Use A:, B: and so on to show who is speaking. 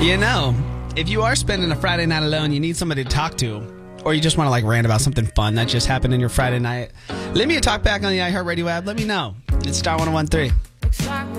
A: You know, if you are spending a Friday night alone, you need somebody to talk to, or you just want to like rant about something fun that just happened in your Friday night, leave me a talk back on the iHeartRadio app. Let me know. It's Star 1013.